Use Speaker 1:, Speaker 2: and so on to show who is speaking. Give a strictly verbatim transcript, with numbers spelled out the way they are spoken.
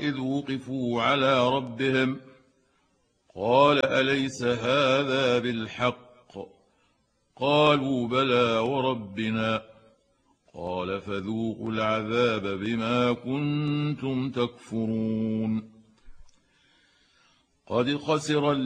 Speaker 1: إذ وقفوا على ربهم قال أليس هذا بالحق؟ قالوا بلى وربنا. قال فذوقوا العذاب بما كنتم تكفرون. قد خسر